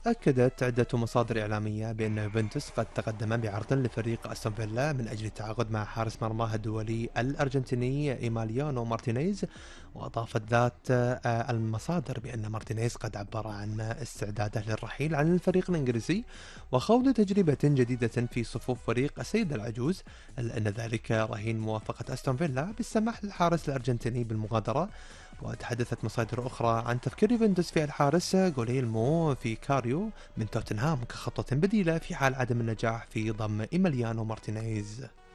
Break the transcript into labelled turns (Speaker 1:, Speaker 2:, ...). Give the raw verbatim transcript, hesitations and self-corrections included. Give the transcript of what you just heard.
Speaker 1: أكدت عدة مصادر إعلامية بأن يوفنتوس قد تقدم بعرض لفريق أستون فيلا من أجل التعاقد مع حارس مرماه الدولي الأرجنتيني إيماليانو مارتينيز. وأضافت ذات آه، المصادر بأن مارتينيز قد عبر عن استعداده للرحيل عن الفريق الإنجليزي وخوض تجربة جديدة في صفوف فريق السيد العجوز، إلا أن ذلك رهين موافقة أستون فيلا بالسماح للحارس الأرجنتيني بالمغادرة. وتحدثت مصادر أخرى عن تفكير يوفنتوس في الحارس غوليلمو في كاريو من توتنهام كخطوة بديلة في حال عدم النجاح في ضم إيميليانو مارتينيز.